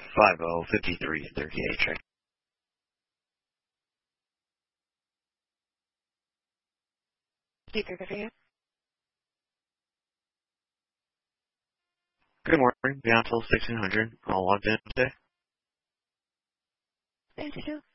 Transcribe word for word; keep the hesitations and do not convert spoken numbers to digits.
five oh fifty-three thirty-eight, check. Keep it for you. Good morning. Be on until sixteen hundred. All logged in today. Thank you.